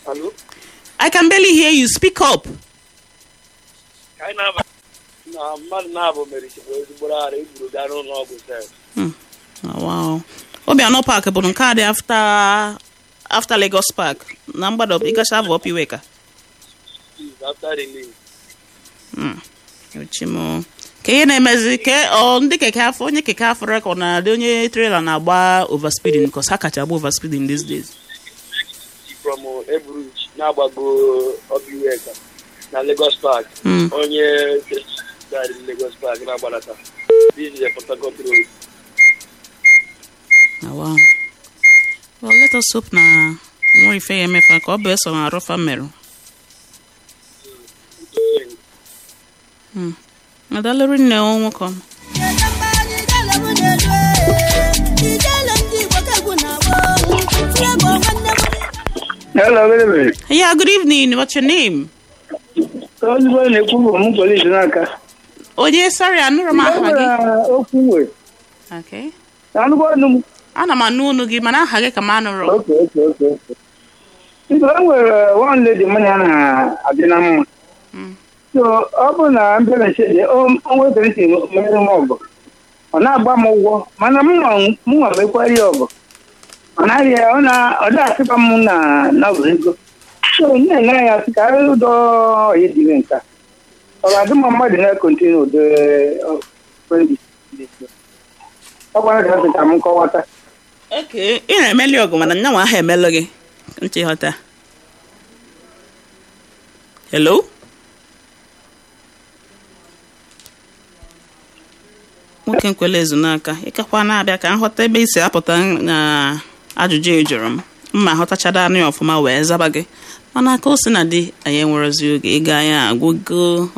Hello? I can barely hear you. Speak up. Mmadụ na-abụ merichibụ ezigbo ara igburu gaa n'ụlọ ọgwụ sef. Wow. Obiano Park bụ nke a dị after Lagos Park. Na mgbada ịgacha abụ ọpụ iweka. After release. Ochimo. Ka ihe na-emezi ndị keke afọ onye keke afọ rekọ na-adị onye trailer na-agba overspeeding because ha kacha agba overspeeding these days. From Ebruch na-agbago Obiweka na Lagos Park. Onye dari Lagos Park na-agbalata. This is a Port Harcourt road. Wow. Well, let us hope na nwa ife ya emefa ka ọ bụ eso na arụfa merụ. Adalori nne nwoke ọma. Hello, baby. Yeah, good evening. What's your name? Onye sorry, anụrụ m aha gị. Okay. Ana m anụ unu gị mana aha gị ka m anụrụ. Okay. Enwere one lady money na-adị na mma. So ọ bụ na mbelechede o nwere ntị mere m ọgụ. Ọ na-agba m ụgwọ mana m nwa mekwara ya ọgụ. Ọ naghị ọ na-asịkwa m na bụ ego. So nne ya sị ka ụdọ ya dị nka. Ọ ga-adị m mmadụ na-ekontinu ụdị ọ gwara gị ka m kọwata. Okay, ị na-emeli ọgụ mana nya nwa aha emelụ gị. Ntị ghọta. Hello? Nwoke nkwele ezu n'aka ịkakwa na-abịa ka nghọta ebe isi apụta na ajụjụ ị jụrụ m mma ghọtachara anụ ya ọfụma wee zaba gị mana aka o si na dị anyị enwerozi oge ịga ya agwụgo